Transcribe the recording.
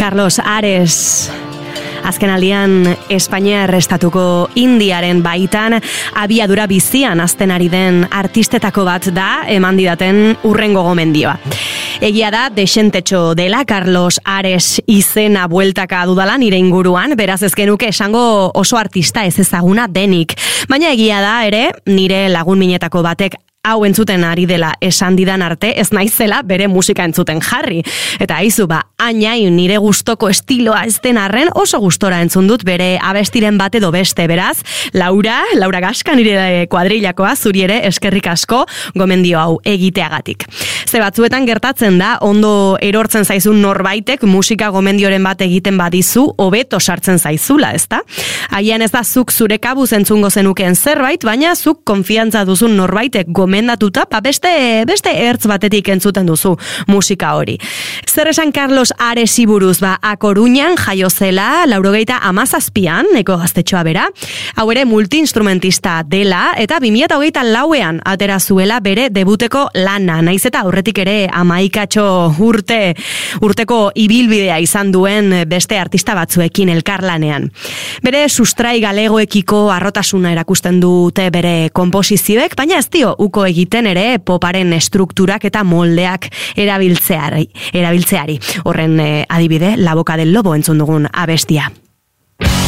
Carlos Ares, azken aldian Espainiar estatuko Indiaren baitan abiadura bizian azten ari den artistetako bat da eman didaten urrengo gomendioa. Egia da, desentetxo dela Carlos Ares izena bueltaka dudala nire inguruan, beraz ez genuke esango oso artista ez ezaguna denik. Baina egia da ere, nire lagun minetako batek hau entzuten ari dela esan didan arte, ez naizela bere musika entzuten jarri. Eta aizu ainain nire gustoko estiloa ez den arren oso gustora entzun dut bere abestiren bat edo beste, beraz. Laura Gaska nire kuadrilakoa, zuri ere eskerrik asko gomendio hau egiteagatik. Ze batzuetan gertatzen da, ondo erortzen zaizun norbaitek musika gomendioren bat egiten badizu, hobeto sartzen zaizula, ezta? Haian ez da zuk zure kabuz entzungo zenukeen zerbait, baina zuk konfiantza duzun norbaitek gomendatuta, beste ertz batetik entzuten duzu musika hori. Zer esan Carlos Aresi buruz, A Coruñan jaio zela, 97an, neko gaztetxoa bera, hau ere multi-instrumentista dela, eta 2024an atera zuela bere debuteko lana, naiz eta aurretik ere 11 urteko ibilbidea izan duen beste artista batzuekin elkarlanean. Bere sustrai galegoekiko harrotasuna erakusten dute bere konposizioek, baina ez dio uko egiten ere poparen estrukturak eta moldeak erabiltzeari. Horren adibide, La Boca del Lobo entzun dugun abestia.